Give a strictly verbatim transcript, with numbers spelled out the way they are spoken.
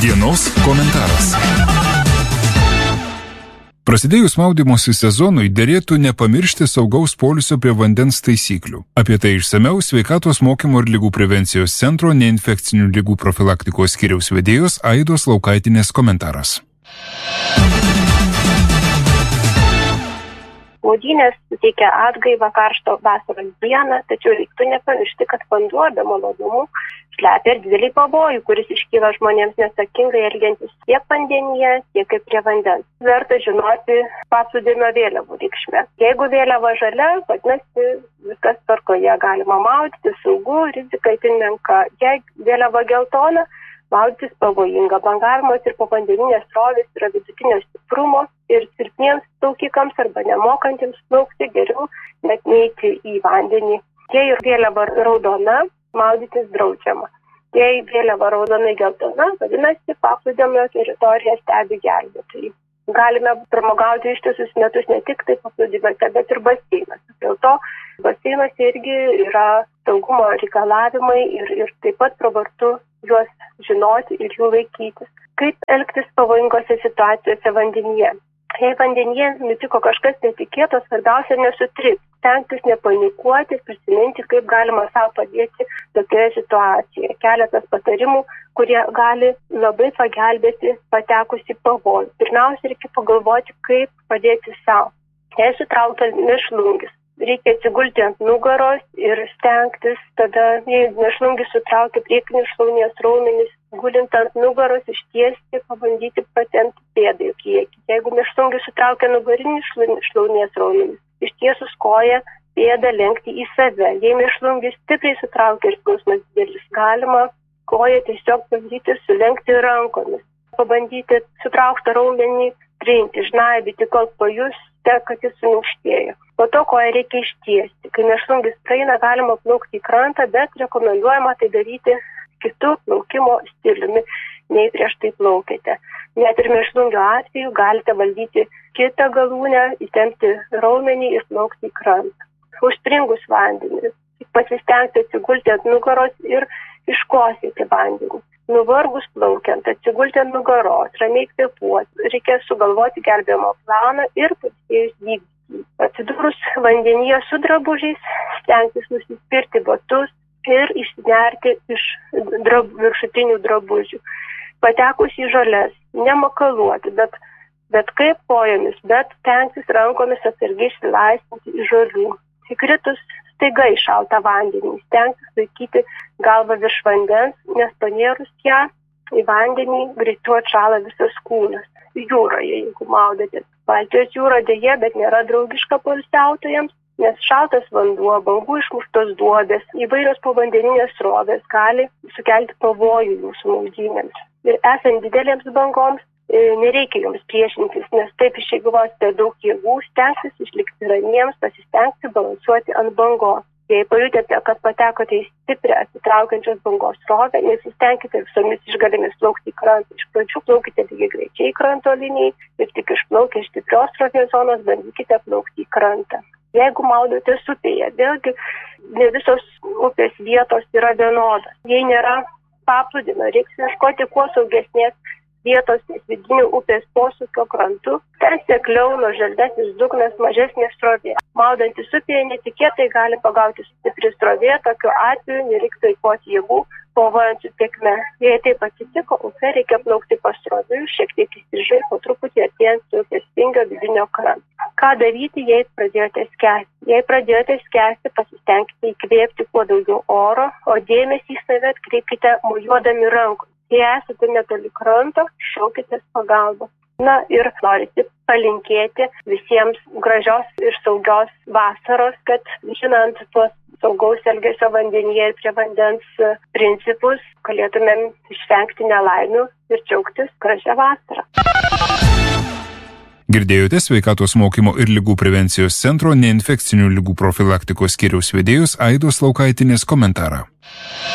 Dienos komentaras. Prasidėjus maudymosi sezonui derėtų nepamiršti saugaus poilsio prie vandens taisyklių. Apie tai išsamiau Sveikatos mokymo ir lygų prevencijos centro neinfekcinių lygų profilaktikos skyriaus vedėjos Aidos Laukaitinės komentaras. Maudynės suteikia atgaivą karšto vasaros dieną, tačiau reiktų nepamiršti, kad vanduo be malonumų slepia ir didelį pavojų, kuris iškyla žmonėms neatsakingai elgiantis tiek vandenyje, tiek ir prie vandens. Verta žinoti paplūdimio vėliavų reikšmę. Jeigu vėliava žalia, vadinasi viskas tvarkoje, galima maudyti, saugu, rizika itin menka. Jei vėliava geltona, maudytis pavojinga. Bangavimas ir povandeninės srovės yra vidutinio stiprumo ir silpniems plaukikams arba nemokantiems plaukti geriau net neiti į vandenį. Jei vėliava raudona, maudytis draudžiama. Jei vėliava raudonai geltona, vadinasi, paplūdimio teritoriją stebi gelbėtojai. Galime pramogauti ištisus metus ne tik tai paplūdimiuose, bet ir baseinuose. Dėl to baseinuose irgi yra saugumo reikalavimai ir, ir taip pat pravartu juos žinoti ir jų laikytis. Kaip elgtis pavojingose situacijose vandenyje? Jei vandenyje nutiko kažkas netikėto, svarbiausia nesutrikti, stengtis nepanikuoti ir prisiminti, kaip galima savo padėti tokioje situacijoje. Keletas patarimų, kurie gali labai pagelbėti patekus į pavojų. Pirmiausia, reikia pagalvoti, kaip padėti savo. Jei sutraukia mėšlungis, reikia atsigulti ant nugaros ir stengtis, tada, jei mėšlungis sutraukia priekinius šlaunies raumenis, gulint ant nugaros, ištiesti, pabandyti patempti pėdą į priekį. Jeigu mėšlungis sutraukia nugarinį šlaunies raumenis, ištiesus koją, pėdą lenkti į save. Jei mėšlungis stipriai sutraukia ir skausmas didelis, galima koją tiesiog bandyti sulenkti rankomis. Pabandyti sutrauktą raumenį trinti, žnaibyti, kol pajusite, kad jis suminkštėjo. Po to koją reikia ištiesti. Kai mėšlungis praeina, galima plaukti į krantą, bet rekomenduojama tai daryti kitų plaukimo stiliumi, nei prieš tai plaukėte. Net ir mėšlungio atveju galite valdyti kitą galūnę, įtempti raumenį ir plaukti į krantą. Užspringus vandenį, pasistengti atsigulti ant nugaros ir iškosėti vandenį. Nuvargus plaukiant, atsigulti ant nugaros, ramiai kvėpuoti, reikia sugalvoti gelbėjimo planą ir pailsėjus vykdyti. Atsidūrus vandenyje su drabužiais, stengtis nusispirti batus ir išsinerti iš drab, viršutinių drabužių. Patekus į žoles, nemakaluoti, bet, bet kaip kojomis, bet stengtis rankomis atsargiai išsilaisvinti iš žolių. Įkritus staiga į šaltą vandenį, stengtis laikyti galvą virš vandens, nes panėrus ją į vandenį greičiau atšąla visas kūnas. Jūroje, jeigu maudėtės. Baltijos jūra dėja, bet nėra draugiška poilsiautojams, nes šaltas vanduo, bangų išmuštos duobės, įvairios povandeninės srovės gali sukelti pavojų jūsų maudynėms. Ir esant didelėms bangoms, nereikia jums priešintis, nes taip išeigvosite daug jėgų, stengsis išlikti ramiems, pasistengti balansuoti ant bangos. Jei pajutėte, kad patekote į stiprią atsitraukiančios bangos srovę, nesistengkite visomis išgalėmis plaukti į krantą. Iš pradžių plaukite lygiai greičiai kranto linijai ir tik išplaukę iš stiprios srovės zonos bandykite plaukti į krantą. Jeigu maudotės upėje, vėlgi ne visos upės vietos yra vienodos. Jei nėra paplūdimio, reiks ieškoti kuo saugesnės vietos ties vidinių upės posūkio krantu, ten sekliau nuoželdesnis dugnas, mažesnė srovė. Maudantis upėje netikėtai gali pagauti stipri srovė, tokiu atveju nereiktų eikvoti jėgų, kovojant su tėkme. Jei taip atsitiko, upė reikia plaukti pasroviui, šiek tiek įstrižai, po truputį artėjant su upės vingio vidinio kranto. Ką daryti, jei pradėjote skęsti? Jei pradėjote skęsti, pasistengkite įkvėpti kuo daugiau oro, o dėmesį į save atkreipkite mojuodami rankomis. Jei esate netoli kranto, šaukitės pagalbą. Na ir norisi palinkėti visiems gražios ir saugios vasaros, kad žinant tuos saugaus elgesio vandenyje ir prie vandens principus, galėtumėm išvengti nelaimių ir džiaugtis gražią vasarą. Girdėjote Sveikatos mokymo ir lygų prevencijos centro neinfekcinių lygų profilaktikos skyriaus vedėjos Aidos Laukaitinės komentarą.